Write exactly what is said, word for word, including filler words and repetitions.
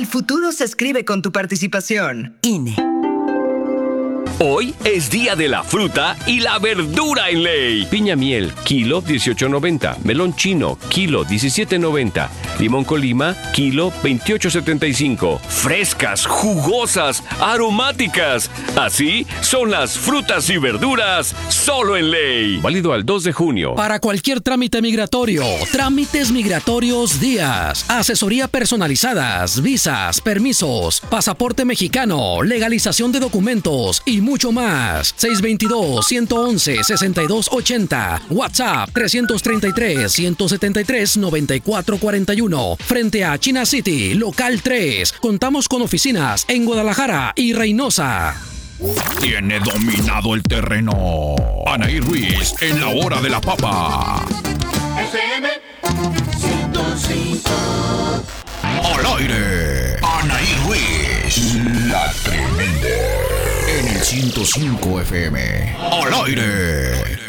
El futuro se escribe con tu participación. I N E. Hoy es día de la fruta y la verdura en ley. Piña miel, kilo dieciocho noventa. Melón chino, kilo diecisiete noventa. Limón Colima, kilo veintiocho setenta y cinco. Frescas, jugosas, aromáticas. Así son las frutas y verduras solo en ley. Válido al dos de junio. Para cualquier trámite migratorio, Trámites Migratorios Díaz. Asesoría personalizadas, visas, permisos, pasaporte mexicano, legalización de documentos y mucho más. seis dos dos, uno uno uno, seis dos ocho cero. WhatsApp tres tres tres, uno siete tres, nueve cuatro cuatro uno. Frente a China City, local tres. Contamos con oficinas en Guadalajara y Reynosa. Tiene dominado el terreno Anaí Ruiz en la hora de la papa. F M ciento cinco. Al aire, Anaí Ruiz, la tremenda. En el ciento cinco F M. Al aire.